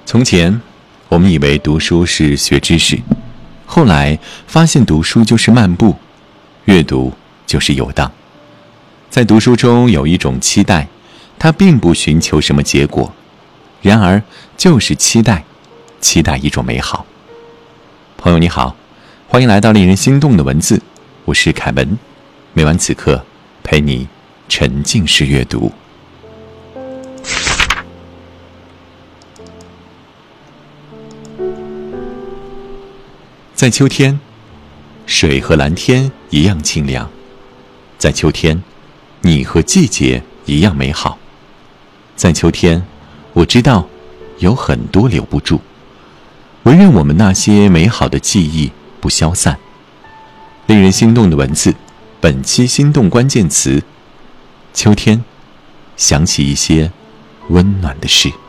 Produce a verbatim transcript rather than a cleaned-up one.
从前，我们以为读书是学知识，后来发现读书就是漫步，阅读就是游荡。在读书中有一种期待，它并不寻求什么结果，然而就是期待，期待一种美好。朋友你好，欢迎来到令人心动的文字，我是凯文，每晚此刻陪你沉浸式阅读。在秋天，水和蓝天一样清凉。在秋天，你和季节一样美好。在秋天，我知道有很多留不住，唯愿我们那些美好的记忆不消散。令人心动的文字，本期心动关键词：秋天，想起一些温暖的事。